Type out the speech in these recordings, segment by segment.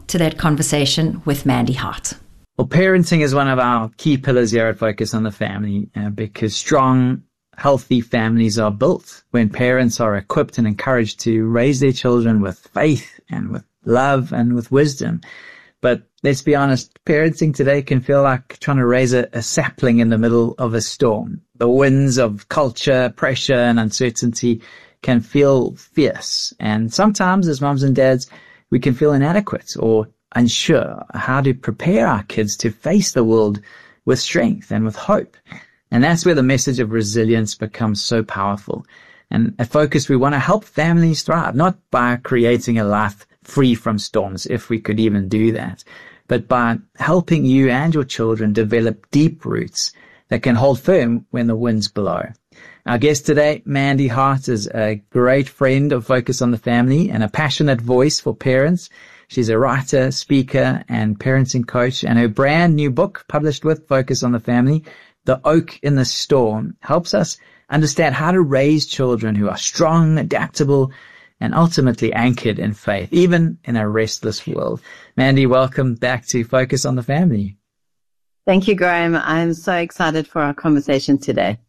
to that conversation with Mandy Hart. Well, parenting is one of our key pillars here at Focus on the Family, because strong, healthy families are built when parents are equipped and encouraged to raise their children with faith and with love and with wisdom. But let's be honest, parenting today can feel like trying to raise a sapling in the middle of a storm. The winds of culture, pressure, and uncertainty can feel fierce. And sometimes as moms and dads, we can feel inadequate or unsure how to prepare our kids to face the world with strength and with hope. And that's where the message of resilience becomes so powerful. And at Focus, we want to help families thrive, not by creating a life free from storms, if we could even do that, but by helping you and your children develop deep roots that can hold firm when the winds blow. Our guest today, Mandy Hart, is a great friend of Focus on the Family and a passionate voice for parents. She's a writer, speaker, and parenting coach, and her brand new book, published with Focus on the Family, The Oak in the Storm, helps us understand how to raise children who are strong, adaptable, and ultimately anchored in faith, even in a restless world. Mandy, welcome back to Focus on the Family. Thank you, Graham. I'm so excited for our conversation today.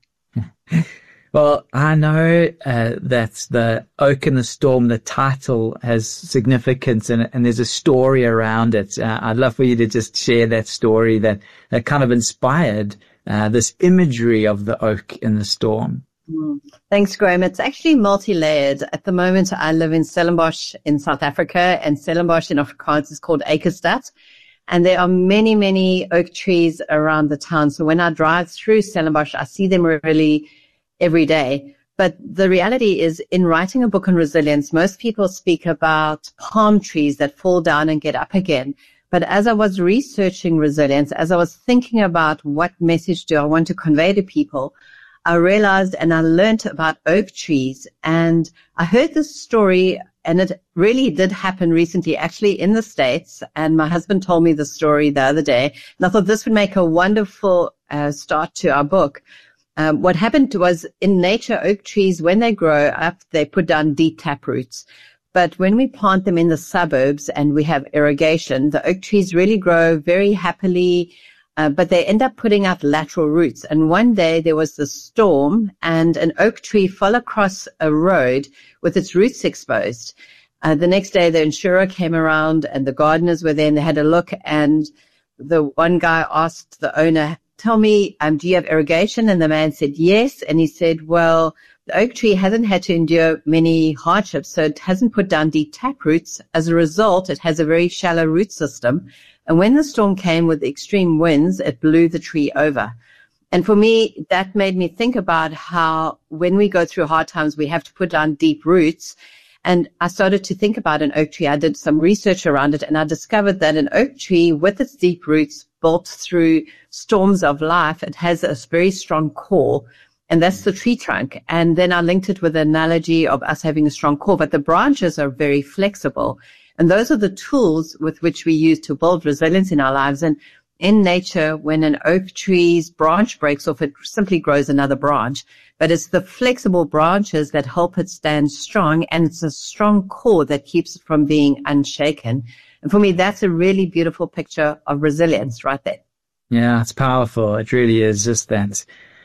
Well, I know that The Oak in the Storm, the title, has significance and there's a story around it. I'd love for you to just share that story that kind of inspired this imagery of the oak in the storm. Thanks, Graham. It's actually multi-layered. At the moment, I live in Stellenbosch in South Africa, and Stellenbosch in Afrikaans is called Eikestad. And there are many, many oak trees around the town. So when I drive through Stellenbosch, I see them really every day. But the reality is, in writing a book on resilience, most people speak about palm trees that fall down and get up again. But as I was researching resilience, as I was thinking about what message do I want to convey to people, I realized and I learned about oak trees. And I heard this story, and it really did happen recently, actually in the States. And my husband told me the story the other day. And I thought this would make a wonderful start to our book. What happened was, in nature, oak trees, when they grow up, they put down deep tap roots. But when we plant them in the suburbs and we have irrigation, the oak trees really grow very happily, but they end up putting out lateral roots. And one day there was this storm and an oak tree fell across a road with its roots exposed. The next day the insurer came around and the gardeners were there and they had a look, and the one guy asked the owner, "Tell me, do you have irrigation?" And the man said, "Yes." And he said, "Well, the oak tree hasn't had to endure many hardships, so it hasn't put down deep tap roots. As a result, it has a very shallow root system. And when the storm came with extreme winds, it blew the tree over." And for me, that made me think about how when we go through hard times, we have to put down deep roots. And I started to think about an oak tree. I did some research around it, and I discovered that an oak tree with its deep roots built through storms of life, it has a very strong core, and that's the tree trunk. And then I linked it with the analogy of us having a strong core, but the branches are very flexible. And those are the tools with which we use to build resilience in our lives. And in nature, when an oak tree's branch breaks off, it simply grows another branch. But it's the flexible branches that help it stand strong, and it's a strong core that keeps it from being unshaken. And for me, that's a really beautiful picture of resilience right there. Yeah, it's powerful. It really is. Just that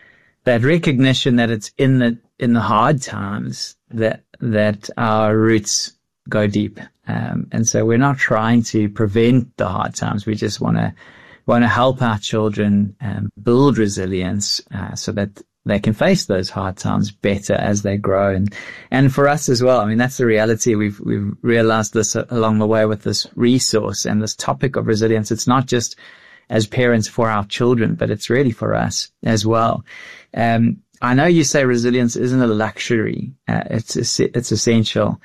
recognition that it's in the hard times that our roots go deep. And so we're not trying to prevent the hard times. We just want to help our children build resilience so that they can face those hard times better as they grow. And for us as well, I mean, that's the reality. We've realized this along the way with this resource and this topic of resilience. It's not just as parents for our children, but it's really for us as well. I know you say resilience isn't a luxury. It's essential.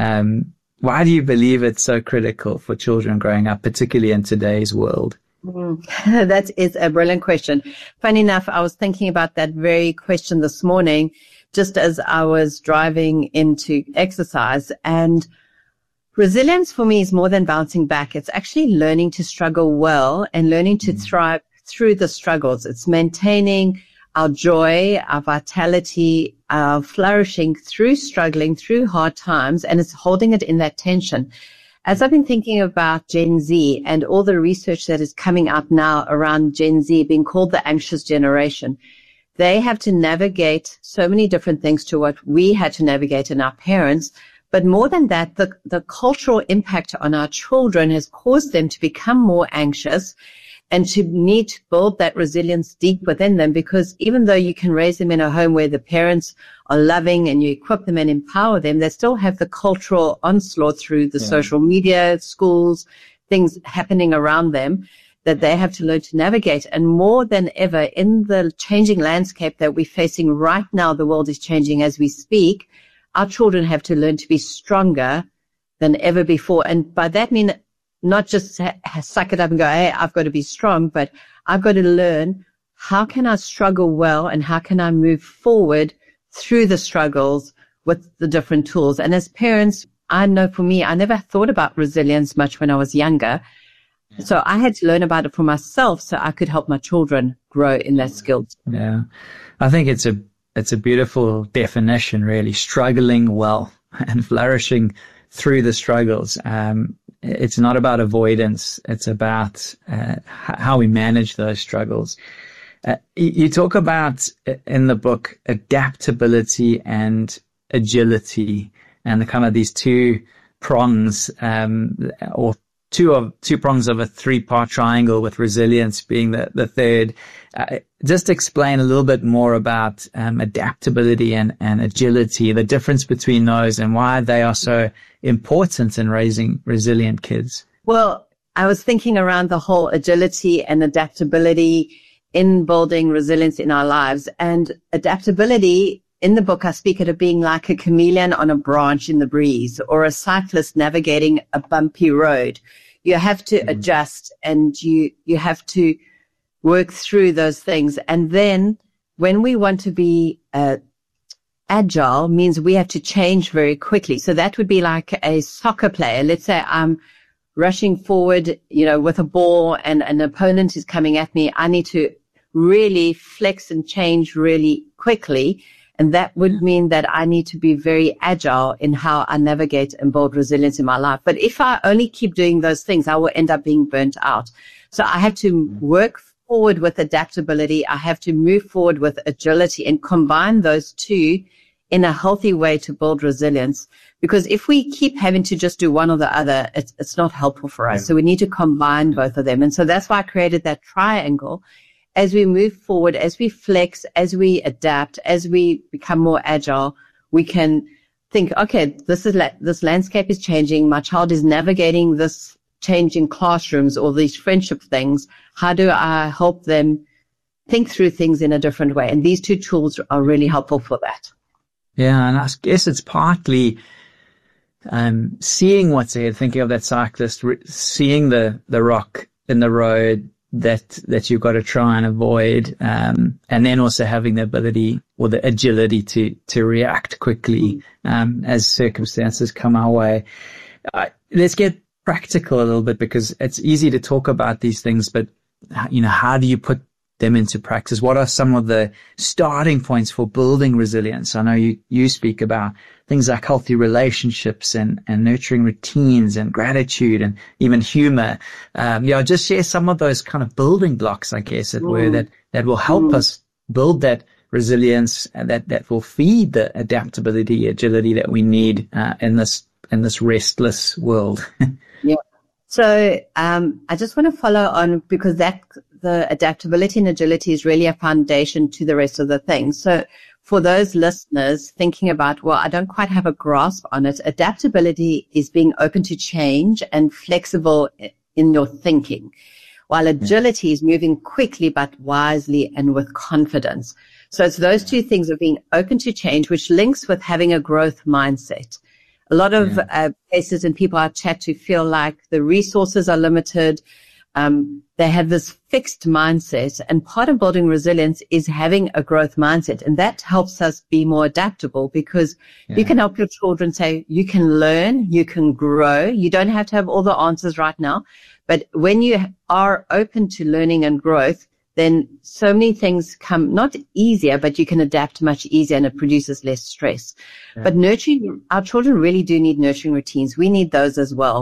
Why do you believe it's so critical for children growing up, particularly in today's world? That is a brilliant question. Funny enough, I was thinking about that very question this morning, just as I was driving into exercise. And resilience for me is more than bouncing back. It's actually learning to struggle well and learning to thrive through the struggles. It's maintaining our joy, our vitality, our flourishing through struggling, through hard times, and it's holding it in that tension. As I've been thinking about Gen Z and all the research that is coming out now around Gen Z being called the anxious generation, they have to navigate so many different things to what we had to navigate in our parents. But more than that, the cultural impact on our children has caused them to become more anxious and to need to build that resilience deep within them, because even though you can raise them in a home where the parents are loving and you equip them and empower them, they still have the cultural onslaught through the social media, schools, things happening around them that they have to learn to navigate. And more than ever, in the changing landscape that we're facing right now, the world is changing as we speak. Our children have to learn to be stronger than ever before. And by that mean, not just suck it up and go, hey, I've got to be strong, but I've got to learn how can I struggle well and how can I move forward through the struggles with the different tools. And as parents, I know for me, I never thought about resilience much when I was younger. So I had to learn about it for myself so I could help my children grow in their skills. Yeah. I think it's a beautiful definition, really, struggling well and flourishing through the struggles. It's not about avoidance. It's about how we manage those struggles. You talk about in the book adaptability and agility, and the kind of these two prongs, or two prongs of a three-part triangle, with resilience being the third. Just explain a little bit more about adaptability and agility, the difference between those and why they are so important in raising resilient kids. Well, I was thinking around the whole agility and adaptability in building resilience in our lives. And adaptability, in the book, I speak of it being like a chameleon on a branch in the breeze, or a cyclist navigating a bumpy road. You have to adjust, and you have to work through those things. And then when we want to be agile, means we have to change very quickly. So that would be like a soccer player. Let's say I'm rushing forward, with a ball, and an opponent is coming at me. I need to really flex and change really quickly. And that would mean that I need to be very agile in how I navigate and build resilience in my life. But if I only keep doing those things, I will end up being burnt out. So I have to work forward with adaptability. I have to move forward with agility and combine those two in a healthy way to build resilience. Because if we keep having to just do one or the other, it's not helpful for us. So we need to combine both of them. And so that's why I created that triangle. As we move forward, as we flex, as we adapt, as we become more agile, we can think, okay, this landscape is changing. My child is navigating this change in classrooms or these friendship things. How do I help them think through things in a different way? And these two tools are really helpful for that. Yeah, and I guess it's partly seeing what's ahead, thinking of that cyclist, seeing the rock in the road that you've got to try and avoid, and then also having the ability or the agility to react quickly as circumstances come our way. Let's get practical a little bit, because it's easy to talk about these things, but how do you put them into practice? What are some of the starting points for building resilience? I know you speak about things like healthy relationships and nurturing routines and gratitude and even humor. Just share some of those kind of building blocks, I guess, that will help us build that resilience, and that will feed the adaptability, agility that we need in this restless world. Yeah. So I just want to follow on, because the adaptability and agility is really a foundation to the rest of the things. So for those listeners thinking about, well, I don't quite have a grasp on it, adaptability is being open to change and flexible in your thinking, while agility is moving quickly but wisely and with confidence. So it's those two things of being open to change, which links with having a growth mindset. A lot of cases and people I chat to feel like the resources are limited. They have this fixed mindset, and part of building resilience is having a growth mindset. And that helps us be more adaptable, because you can help your children say, you can learn, you can grow. You don't have to have all the answers right now. But when you are open to learning and growth, then so many things come not easier, but you can adapt much easier, and it produces less stress. But nurturing, our children really do need nurturing routines. We need those as well.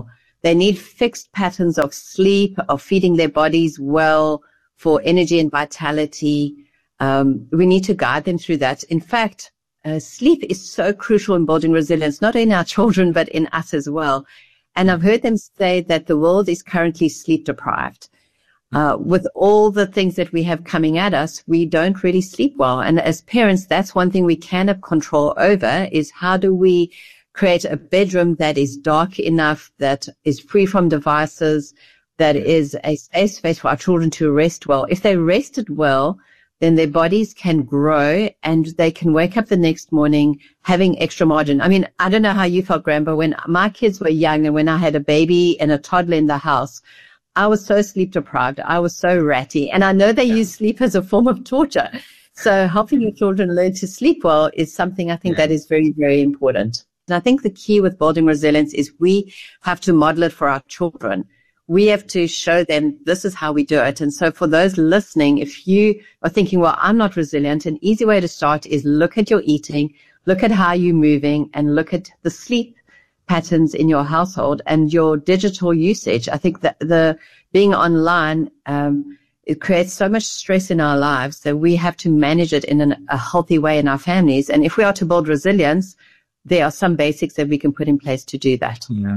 They need fixed patterns of sleep, of feeding their bodies well for energy and vitality. We need to guide them through that. In fact, sleep is so crucial in building resilience, not in our children, but in us as well. And I've heard them say that the world is currently sleep deprived. With all the things that we have coming at us, we don't really sleep well. And as parents, that's one thing we can have control over, is how do we create a bedroom that is dark enough, that is free from devices, that is a safe space for our children to rest well. If they rested well, then their bodies can grow and they can wake up the next morning having extra margin. I mean, I don't know how you felt, Graham, but when my kids were young and when I had a baby and a toddler in the house, I was so sleep deprived. I was so ratty. And I know they use sleep as a form of torture. So helping your children learn to sleep well is something I think that is very, very important. And I think the key with building resilience is we have to model it for our children. We have to show them this is how we do it. And so for those listening, if you are thinking, well, I'm not resilient, an easy way to start is look at your eating, look at how you're moving, and look at the sleep patterns in your household and your digital usage. I think that the being online, it creates so much stress in our lives that we have to manage it in a healthy way in our families. And if we are to build resilience, there are some basics that we can put in place to do that. Yeah.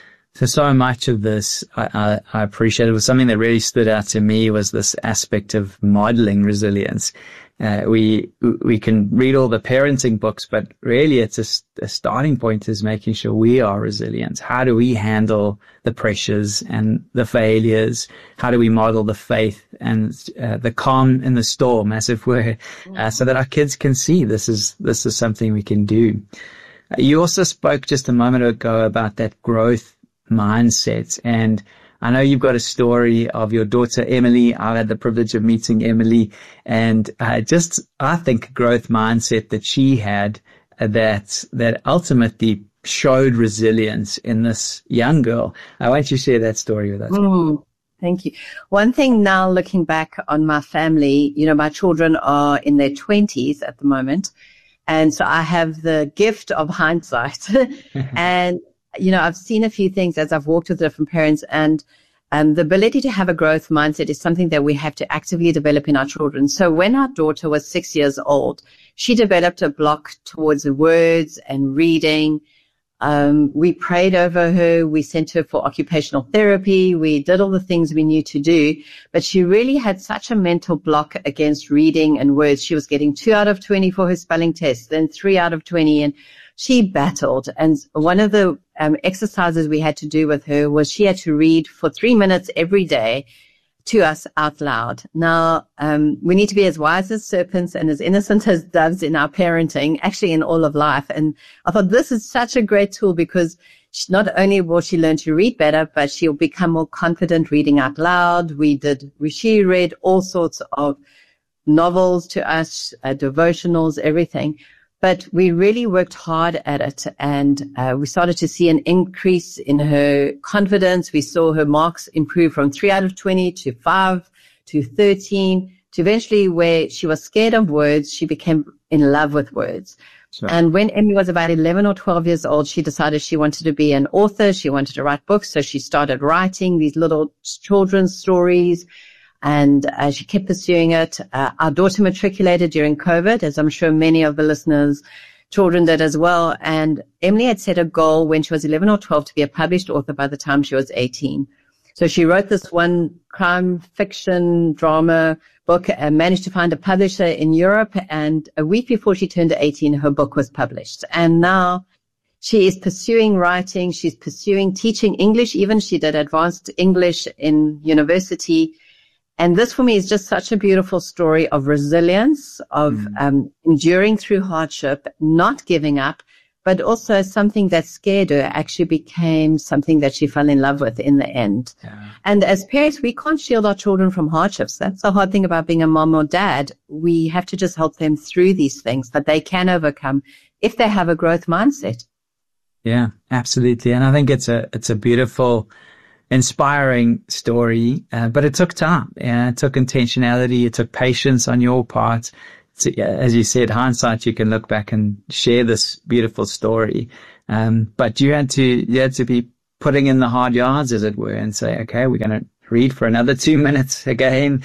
So much of this, I appreciate it. Was something that really stood out to me was this aspect of modeling resilience. We can read all the parenting books, but really it's a starting point is making sure we are resilient. How do we handle the pressures and the failures? How do we model the faith and the calm in the storm, as it were, so that our kids can see this is something we can do. You also spoke just a moment ago about that growth mindset, and I know you've got a story of your daughter, Emily. I've had the privilege of meeting Emily, and I think growth mindset that she had that ultimately showed resilience in this young girl. Why don't you share that story with us? Thank you. One thing now, looking back on my family, my children are in their 20s at the moment. And so I have the gift of hindsight. And, I've seen a few things as I've walked with different parents, and the ability to have a growth mindset is something that we have to actively develop in our children. So when our daughter was 6 years old, she developed a block towards words and reading. We prayed over her. We sent her for occupational therapy. We did all the things we knew to do, but she really had such a mental block against reading and words. She was getting 2 out of 20 for her spelling test, then 3 out of 20, and she battled. And one of the exercises we had to do with her was she had to read for 3 minutes every day to us out loud. Now, we need to be as wise as serpents and as innocent as doves in our parenting, actually in all of life. And I thought this is such a great tool because not only will she learn to read better, but she'll become more confident reading out loud. She read all sorts of novels to us, devotionals, everything. But we really worked hard at it, and we started to see an increase in her confidence. We saw her marks improve from 3 out of 20 to 5 to 13 to eventually where she was scared of words, she became in love with words. Sure. And when Emily was about 11 or 12 years old, she decided she wanted to be an author. She wanted to write books. So she started writing these little children's stories. And she kept pursuing it. Our daughter matriculated during COVID, as I'm sure many of the listeners' children did as well. And Emily had set a goal when she was 11 or 12 to be a published author by the time she was 18. So she wrote this one crime fiction drama book and managed to find a publisher in Europe. And a week before she turned 18, her book was published. And now she is pursuing writing. She's pursuing teaching English. Even she did advanced English in university. And this for me is just such a beautiful story of resilience, of enduring through hardship, not giving up, but also something that scared her actually became something that she fell in love with in the end. Yeah. And as parents, we can't shield our children from hardships. That's the hard thing about being a mom or dad. We have to just help them through these things that they can overcome if they have a growth mindset. Yeah, absolutely. And I think it's a beautiful, inspiring story, but it took time. It took intentionality. It took patience on your part. So, as you said, hindsight, you can look back and share this beautiful story. But you had to be putting in the hard yards, as it were, and say, okay, we're going to read for another 2 minutes again.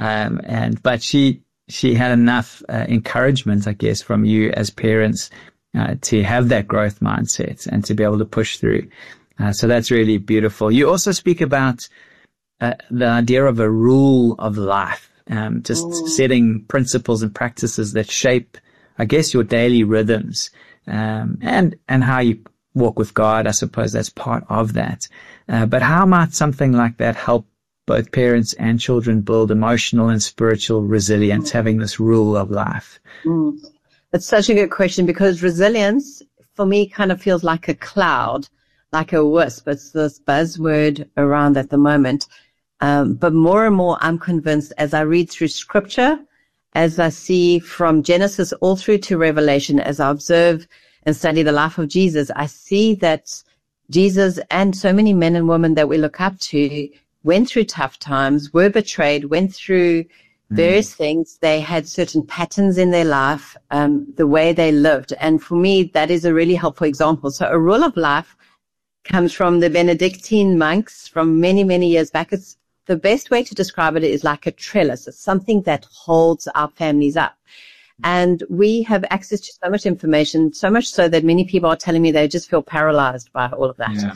But she had enough encouragement, I guess, from you as parents to have that growth mindset and to be able to push through. So that's really beautiful. You also speak about the idea of a rule of life, setting principles and practices that shape, I guess, your daily rhythms, and how you walk with God. I suppose that's part of that. But how might something like that help both parents and children build emotional and spiritual resilience, having this rule of life? That's such a good question, because resilience for me kind of feels like a cloud, like a wisp. It's this buzzword around at the moment. But more and more, I'm convinced as I read through scripture, as I see from Genesis all through to Revelation, as I observe and study the life of Jesus, I see that Jesus and so many men and women that we look up to went through tough times, were betrayed, went through various things. They had certain patterns in their life, the way they lived. And for me, that is a really helpful example. So a rule of life comes from the Benedictine monks from many, many years back. It's the best way to describe it is like a trellis. It's something that holds our families up. And we have access to so much information, so much so that many people are telling me they just feel paralyzed by all of that. Yeah.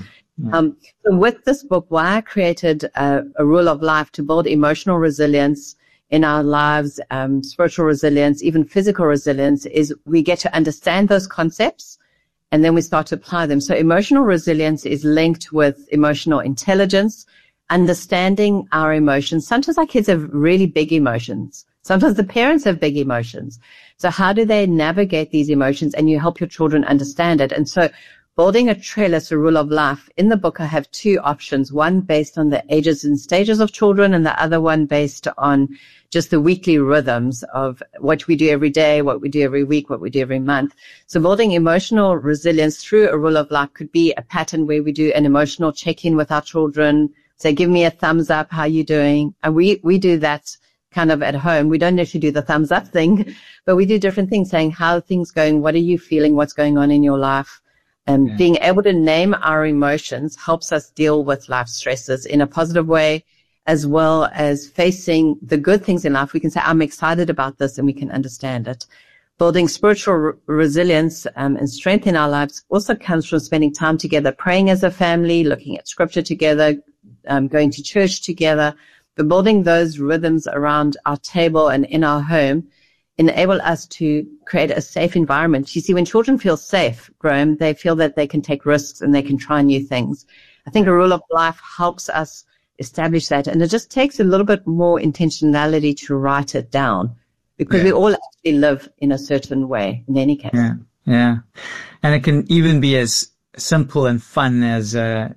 So with this book, why I created a rule of life to build emotional resilience in our lives, spiritual resilience, even physical resilience, is we get to understand those concepts and then we start to apply them. So emotional resilience is linked with emotional intelligence, understanding our emotions. Sometimes our kids have really big emotions. Sometimes the parents have big emotions. So how do they navigate these emotions? And you help your children understand it. And so building a trellis, a rule of life, in the book I have two options, one based on the ages and stages of children and the other one based on just the weekly rhythms of what we do every day, what we do every week, what we do every month. So building emotional resilience through a rule of life could be a pattern where we do an emotional check-in with our children. Say, give me a thumbs up. How are you doing? And we do that kind of at home. We don't actually do the thumbs up thing, but we do different things, saying, how are things going? What are you feeling? What's going on in your life? And being able to name our emotions helps us deal with life stresses in a positive way, as well as facing the good things in life. We can say, I'm excited about this, and we can understand it. Building spiritual resilience and strength in our lives also comes from spending time together, praying as a family, looking at scripture together, going to church together. But building those rhythms around our table and in our home enable us to create a safe environment. You see, when children feel safe, Graham, they feel that they can take risks and they can try new things. I think a rule of life helps us establish that. And it just takes a little bit more intentionality to write it down, because we all actually live in a certain way in any case. Yeah. And it can even be as simple and fun as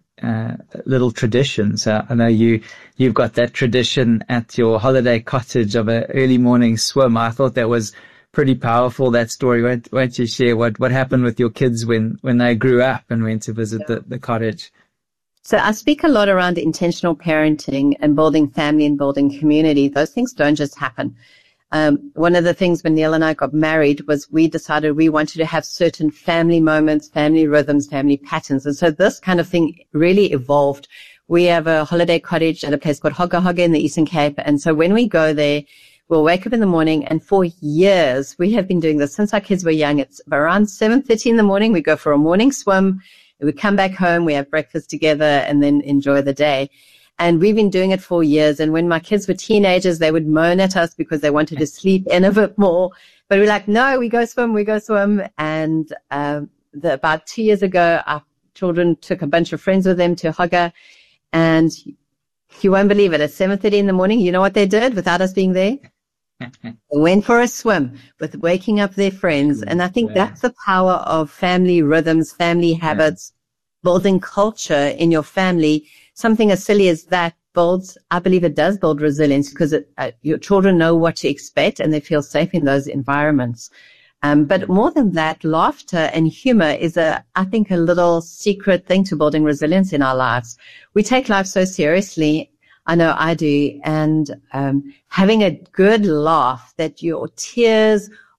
little traditions. I know you've got that tradition at your holiday cottage of an early morning swim. I thought that was pretty powerful, that story. Won't you share what happened with your kids when they grew up and went to visit the cottage? So I speak a lot around intentional parenting and building family and building community. Those things don't just happen. One of the things when Neil and I got married was we decided we wanted to have certain family moments, family rhythms, family patterns. And so this kind of thing really evolved. We have a holiday cottage at a place called Hogga Hogga in the Eastern Cape. And so when we go there, we'll wake up in the morning, and for years, we have been doing this since our kids were young. It's around 7:30 in the morning. We go for a morning swim. We come back home, we have breakfast together, and then enjoy the day. And we've been doing it for years. And when my kids were teenagers, they would moan at us because they wanted to sleep in a bit more. But we're like, no, we go swim. And about 2 years ago, our children took a bunch of friends with them to Hogga. And you won't believe it, at 7:30 in the morning, you know what they did without us being there? They went for a swim with waking up their friends. And I think that's the power of family rhythms, family habits, building culture in your family. Something as silly as that builds, I believe it does build resilience, because your children know what to expect and they feel safe in those environments. But more than that, laughter and humor is I think a little secret thing to building resilience in our lives. We take life so seriously. I know I do. And having a good laugh, that your tears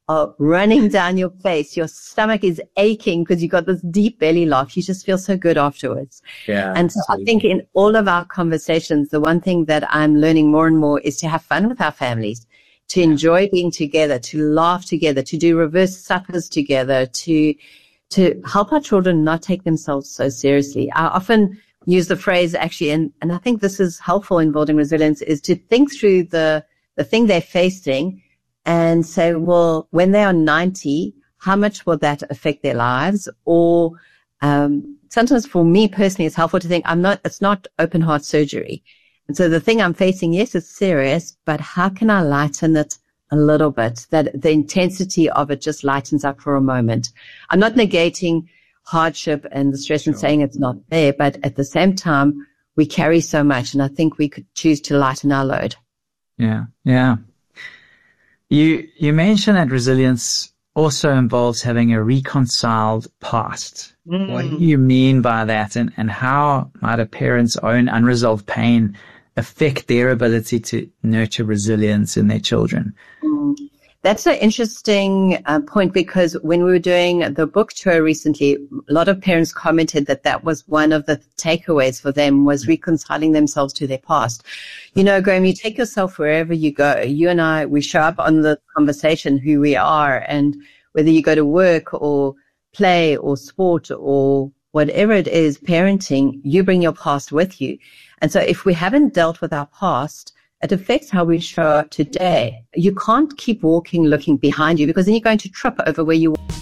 are running down your face. Your stomach is aching because you got this deep belly laugh. You just feel so good afterwards. Yeah. And so I think in all of our conversations, the one thing that I'm learning more and more is to have fun with our families, to enjoy being together, to laugh together, to do reverse suppers together, to help our children not take themselves so seriously. I often use the phrase actually, and I think this is helpful in building resilience, is to think through the thing they're facing and say, well, when they are 90, how much will that affect their lives? Or sometimes for me personally, it's helpful to think it's not open heart surgery. And so the thing I'm facing, yes, it's serious, but how can I lighten it a little bit, that the intensity of it just lightens up for a moment? I'm not negating hardship and the stress and saying it's not there, but at the same time, we carry so much, and I think we could choose to lighten our load. Yeah, yeah. You mentioned that resilience also involves having a reconciled past. What do you mean by that, and how might a parent's own unresolved pain affect their ability to nurture resilience in their children? That's an interesting point, because when we were doing the book tour recently, a lot of parents commented that was one of the takeaways for them, was reconciling themselves to their past. You know, Graham, you take yourself wherever you go. You and I, we show up on the conversation who we are, and whether you go to work or play or sport or whatever it is, parenting, you bring your past with you. And so if we haven't dealt with our past, it affects how we show up today. You can't keep walking looking behind you, because then you're going to trip over where you are.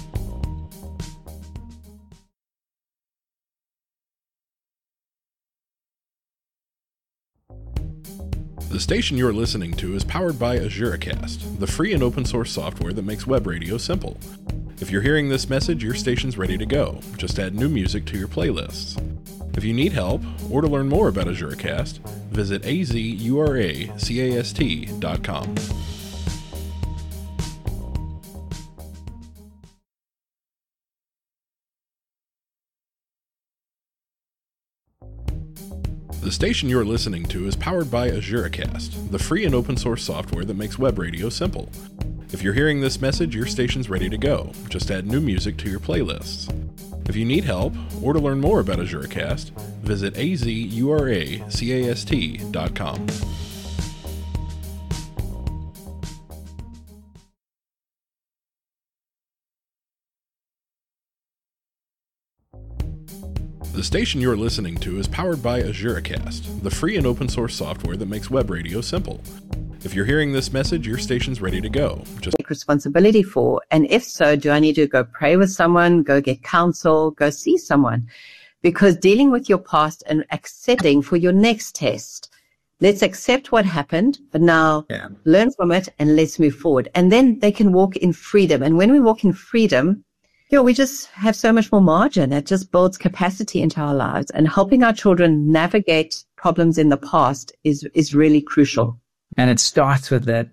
The station you're listening to is powered by AzureCast, the free and open source software that makes web radio simple. If you're hearing this message, your station's ready to go. Just add new music to your playlists. If you need help, or to learn more about AzureCast, visit azuracast.com. The station you're listening to is powered by AzureCast, the free and open source software that makes web radio simple. If you're hearing this message, your station's ready to go. Just add new music to your playlists. If you need help, or to learn more about AzureCast, visit azuracast.com. The station you're listening to is powered by AzureCast, the free and open source software that makes web radio simple. If you're hearing this message, your station's ready to go. Just take responsibility for. And if so, do I need to go pray with someone, go get counsel, go see someone? Because dealing with your past and accepting for your next test, let's accept what happened, but now learn from it and let's move forward. And then they can walk in freedom. And when we walk in freedom, we just have so much more margin. It just builds capacity into our lives, and helping our children navigate problems in the past is really crucial. And it starts with that,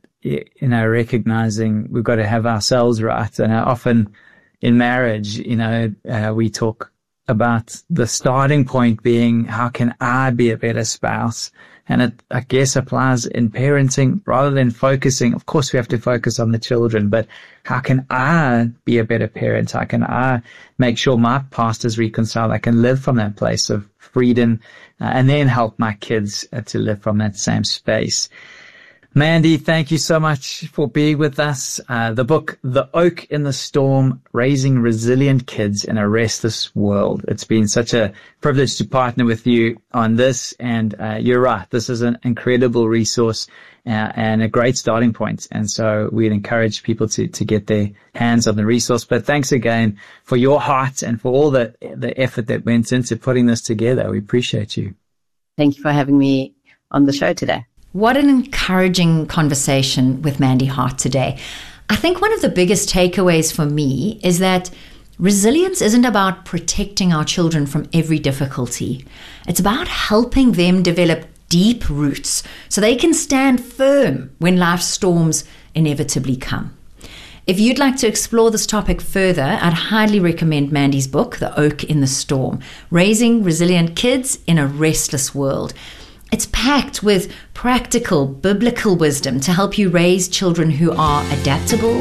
recognizing we've got to have ourselves right. And often in marriage, we talk about the starting point being, how can I be a better spouse? And it, I guess, applies in parenting rather than focusing. Of course, we have to focus on the children, but how can I be a better parent? How can I make sure my past is reconciled? I can live from that place of freedom and then help my kids to live from that same space. Mandy, thank you so much for being with us. The book, The Oak in the Storm, Raising Resilient Kids in a Restless World. It's been such a privilege to partner with you on this. And you're right, this is an incredible resource and a great starting point. And so we'd encourage people to get their hands on the resource. But thanks again for your heart and for all the effort that went into putting this together. We appreciate you. Thank you for having me on the show today. What an encouraging conversation with Mandy Hart today. I think one of the biggest takeaways for me is that resilience isn't about protecting our children from every difficulty. It's about helping them develop deep roots so they can stand firm when life's storms inevitably come. If you'd like to explore this topic further, I'd highly recommend Mandy's book, The Oak in the Storm, Raising Resilient Kids in a Restless World. It's packed with practical biblical wisdom to help you raise children who are adaptable,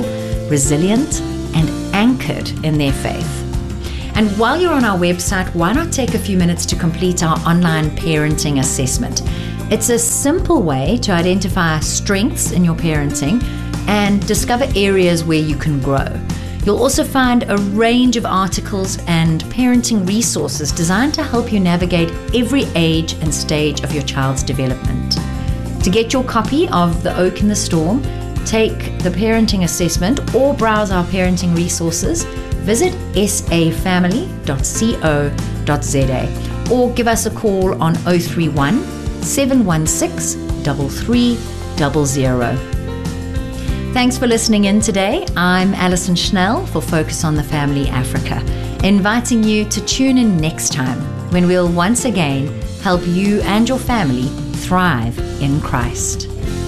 resilient, and anchored in their faith. And while you're on our website, why not take a few minutes to complete our online parenting assessment? It's a simple way to identify strengths in your parenting and discover areas where you can grow. You'll also find a range of articles and parenting resources designed to help you navigate every age and stage of your child's development. To get your copy of The Oak in the Storm, take the parenting assessment, or browse our parenting resources, visit safamily.co.za or give us a call on 031 716 3300. Thanks for listening in today. I'm Alison Schnell for Focus on the Family Africa, inviting you to tune in next time when we'll once again help you and your family thrive in Christ.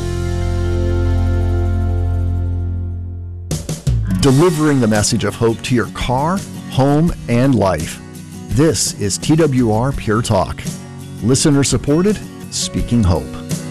Delivering the message of hope to your car, home, and life. This is TWR Pure Talk. Listener supported, speaking hope.